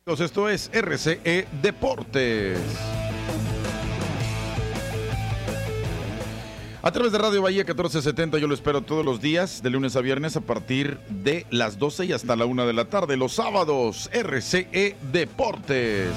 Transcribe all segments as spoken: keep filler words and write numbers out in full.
Esto es R C E Deportes. A través de Radio Bahía catorce setenta, yo lo espero todos los días, de lunes a viernes, a partir de las doce y hasta la una de la tarde. Los sábados, R C E Deportes.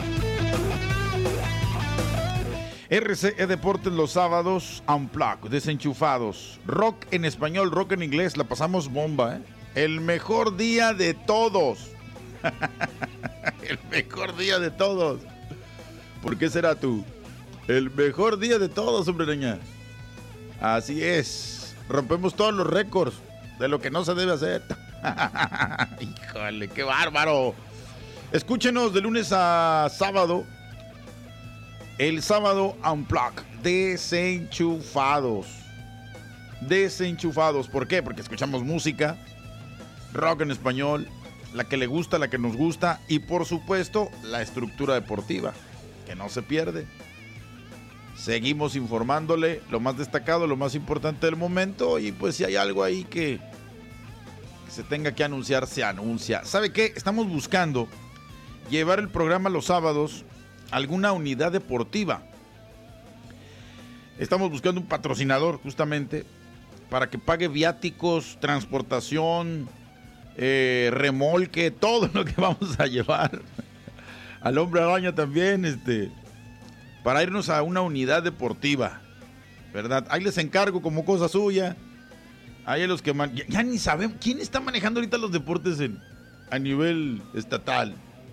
R C E Deportes los sábados, Unplugged, desenchufados. Rock en español, rock en inglés, la pasamos bomba, ¿eh? El mejor día de todos. El mejor día de todos. ¿Por qué será tú? El mejor día de todos, hombre araña. Así es. Rompemos todos los récords de lo que no se debe hacer. Híjole, qué bárbaro. Escúchenos de lunes a sábado. El sábado Unplugged, desenchufados. Desenchufados. ¿Por qué? Porque escuchamos música, rock en español, la que le gusta, la que nos gusta, y por supuesto la estructura deportiva, que no se pierde. Seguimos informándole lo más destacado, lo más importante del momento, y pues si hay algo ahí que, que se tenga que anunciar, se anuncia. ¿Sabe qué? Estamos buscando llevar el programa los sábados a alguna unidad deportiva. Estamos buscando un patrocinador justamente para que pague viáticos, transportación, Eh, remolque, todo lo que vamos a llevar. Al hombre araña también, este, para irnos a una unidad deportiva, ¿verdad? Ahí les encargo como cosa suya. Ahí a los que man... ya, ya ni sabemos quién está manejando ahorita los deportes en, a nivel estatal.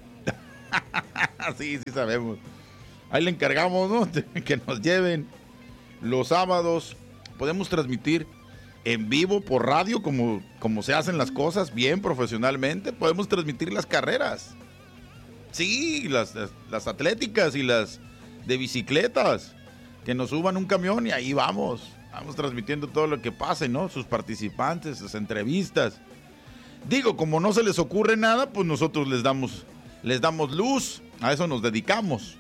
Sí, sí sabemos. Ahí le encargamos, ¿no? Que nos lleven los sábados. Podemos transmitir en vivo por radio, como, como se hacen las cosas bien profesionalmente. Podemos transmitir las carreras. Sí, las, las, las atléticas y las de bicicletas. Que nos suban un camión y ahí vamos. Vamos transmitiendo todo lo que pase, ¿no? Sus participantes, sus entrevistas. Digo, como no se les ocurre nada, pues nosotros les damos, les damos luz. A eso nos dedicamos.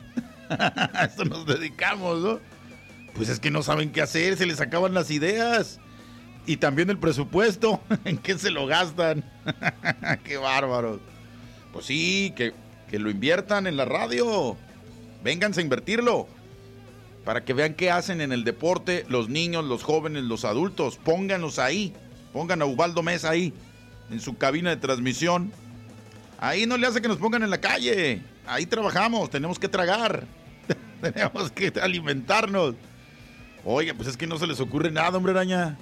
A eso nos dedicamos, ¿no? Pues es que no saben qué hacer, se les acaban las ideas. Y también el presupuesto, ¿en qué se lo gastan? ¡Qué bárbaros! Pues sí, que, que lo inviertan en la radio. Vénganse a invertirlo. Para que vean qué hacen en el deporte los niños, los jóvenes, los adultos. Pónganlos ahí. Pongan a Ubaldo Mesa ahí, en su cabina de transmisión. Ahí no le hace que nos pongan en la calle. Ahí trabajamos, tenemos que tragar. Tenemos que alimentarnos. Oiga, pues es que no se les ocurre nada, hombre araña.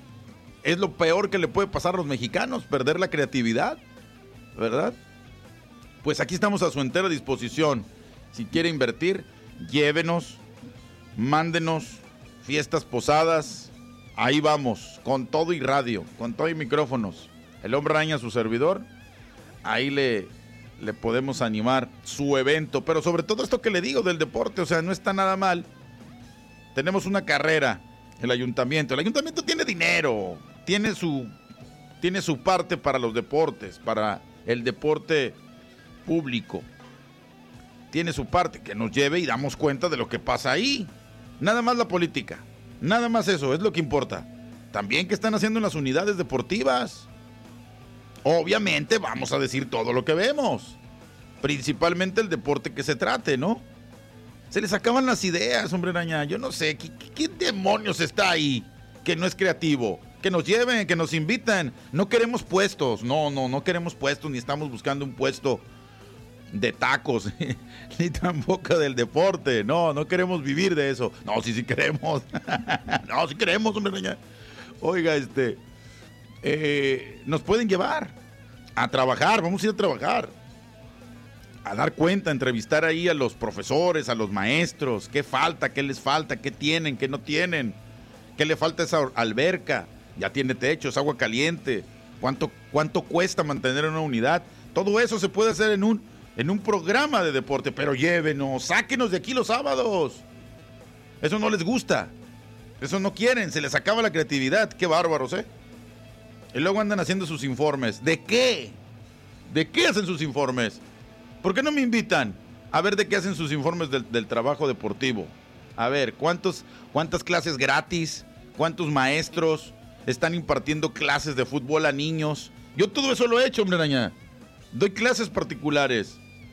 Es lo peor que le puede pasar a los mexicanos, perder la creatividad, ¿verdad? Pues aquí estamos a su entera disposición. Si quiere invertir, llévenos, mándenos, fiestas, posadas. Ahí vamos, con todo y radio, con todo y micrófonos. El hombre araña, su servidor, ahí le, le podemos animar su evento. Pero sobre todo esto que le digo del deporte, o sea, no está nada mal. Tenemos una carrera, el ayuntamiento. El ayuntamiento tiene dinero. Tiene su, tiene su parte para los deportes, para el deporte público. Tiene su parte, que nos lleve y damos cuenta de lo que pasa ahí. Nada más la política, nada más eso, es lo que importa. También qué están haciendo en las unidades deportivas. Obviamente vamos a decir todo lo que vemos, principalmente el deporte que se trate, ¿no? Se les acaban las ideas, hombre araña. Yo no sé, ¿qué, qué, qué demonios está ahí que no es creativo? Que nos lleven, que nos invitan. No queremos puestos, no, no, no queremos puestos, ni estamos buscando un puesto de tacos, ni tampoco del deporte. No, no queremos vivir de eso. No, sí, sí queremos. No, sí queremos, hombre araña. Oiga, este, eh, nos pueden llevar a trabajar, vamos a ir a trabajar. A dar cuenta, a entrevistar ahí a los profesores, a los maestros. ¿Qué falta? ¿Qué les falta? ¿Qué tienen? ¿Qué no tienen? ¿Qué le falta a esa alberca? Ya tiene techos, agua caliente. ¿Cuánto, cuánto cuesta mantener una unidad? Todo eso se puede hacer en un, en un programa de deporte. Pero llévenos, sáquenos de aquí los sábados. Eso no les gusta. Eso no quieren, se les acaba la creatividad. Qué bárbaros, ¿eh? Y luego andan haciendo sus informes. ¿De qué? ¿De qué hacen sus informes? ¿Por qué no me invitan a ver de qué hacen sus informes del, del trabajo deportivo? A ver, ¿cuántos, cuántas clases gratis? ¿Cuántos maestros están impartiendo clases de fútbol a niños? Yo todo eso lo he hecho, hombre araña. Doy clases particulares.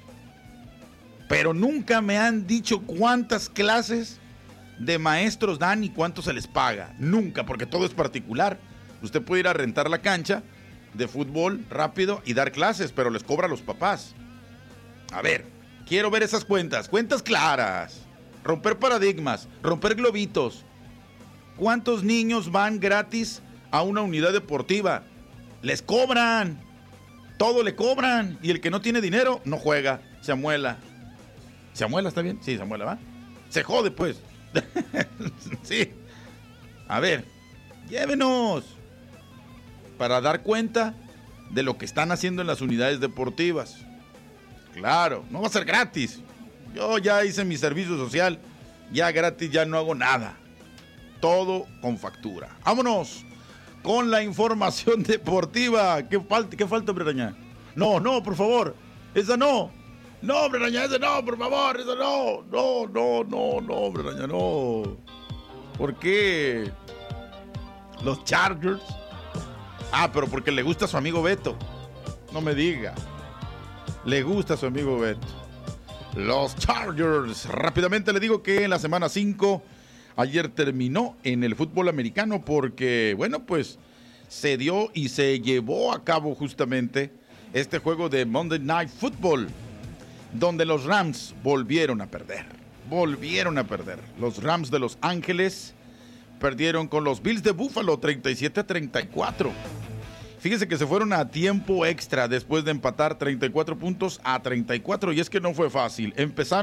pero nunca me han dicho cuántas clases de maestros dan y cuánto se les paga. Nunca, porque todo es particular. Usted puede ir a rentar la cancha de fútbol rápido y dar clases, pero les cobra a los papás. A ver, quiero ver esas cuentas, cuentas claras. Romper paradigmas, romper globitos. ¿Cuántos niños van gratis a una unidad deportiva? Les cobran. Todo le cobran. Y el que no tiene dinero no juega, se amuela. ¿Se amuela, está bien? Sí, se amuela, ¿va? Se jode, pues. Sí. A ver, llévenos para dar cuenta de lo que están haciendo en las unidades deportivas. Claro, no va a ser gratis. Yo ya hice mi servicio social, ya gratis ya no hago nada. Todo con factura. Vámonos con la información deportiva. ¿Qué falta, qué falta, Bretaña? No, no, por favor. Esa no. No, Bretaña, esa no, por favor. Esa no. No, no, no, no, Bretaña, no. ¿Por qué? Los Chargers. Ah, pero porque le gusta a su amigo Beto. No me diga. Le gusta a su amigo Beto. Los Chargers. Rápidamente le digo que en la semana cinco, ayer terminó en el fútbol americano porque, bueno, pues se dio y se llevó a cabo justamente este juego de Monday Night Football, donde los Rams volvieron a perder. Volvieron a perder. Los Rams de Los Ángeles perdieron con los Bills de Buffalo treinta y siete a treinta y cuatro. Fíjese que se fueron a tiempo extra después de empatar treinta y cuatro puntos a treinta y cuatro, y es que no fue fácil. Empezaron